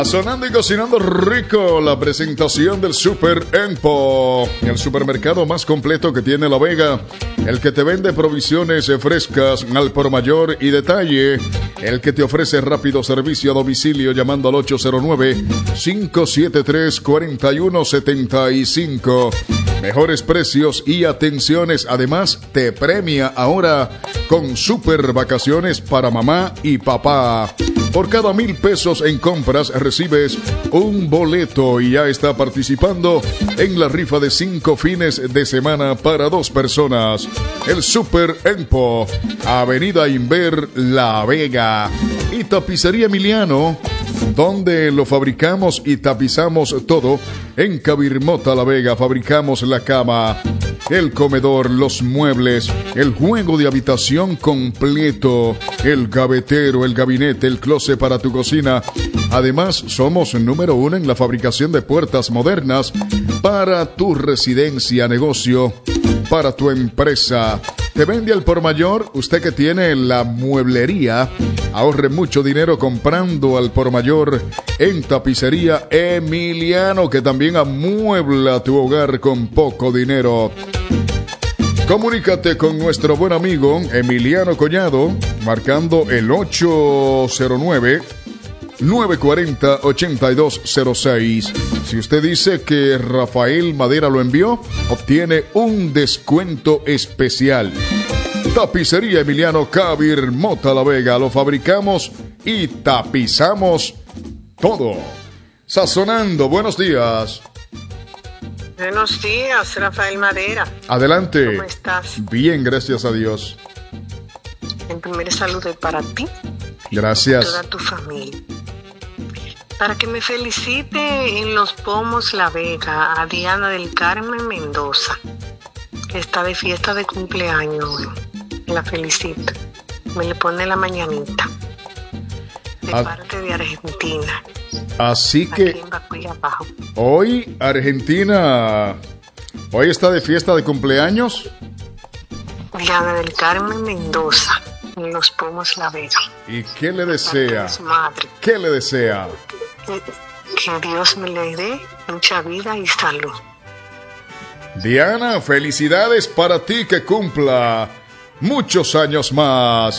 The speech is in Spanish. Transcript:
Sonando y cocinando rico, la presentación del Super Empo, el supermercado más completo que tiene La Vega, el que te vende provisiones frescas al por mayor y detalle, el que te ofrece rápido servicio a domicilio llamando al 809-573-4175. Mejores precios y atenciones, además te premia ahora con super vacaciones para mamá y papá. Por cada 1,000 pesos en compras recibes un boleto y ya está participando en la rifa de 5 fines de semana para 2 personas. El Super Empo, Avenida Inver, La Vega. Y Tapicería Emiliano, donde lo fabricamos y tapizamos todo. En Cabirmota, La Vega, fabricamos la cama, el comedor, los muebles, el juego de habitación completo, el gavetero, el gabinete, el closet para tu cocina. Además, somos número 1 en la fabricación de puertas modernas para tu residencia, negocio, para tu empresa. Te vende al por mayor, usted que tiene la mueblería, ahorre mucho dinero comprando al por mayor en Tapicería Emiliano, que también amuebla tu hogar con poco dinero. Comunícate con nuestro buen amigo Emiliano Collado, marcando el 809-940-8206. Si usted dice que Rafael Madera lo envió, obtiene un descuento especial. Tapicería Emiliano, Cabirmota, La Vega. Lo fabricamos y tapizamos todo. Sazonando, buenos días. Buenos días, Rafael Madera. Adelante. ¿Cómo estás? Bien, gracias a Dios. En primer saludo para ti. Gracias. Y toda tu familia. Para que me felicite en Los Pomos La Vega a Diana del Carmen Mendoza, que está de fiesta de cumpleaños hoy. La felicito. Me le pone la mañanita. De parte de Argentina. Así que aquí en Bacuy abajo. Hoy Argentina, hoy está de fiesta de cumpleaños. Diana del Carmen Mendoza, en Los Pomos La Vega. ¿Y qué le desea? Madre. ¿Qué le desea? Que Dios me le dé mucha vida y salud. Diana, felicidades para ti, que cumpla muchos años más.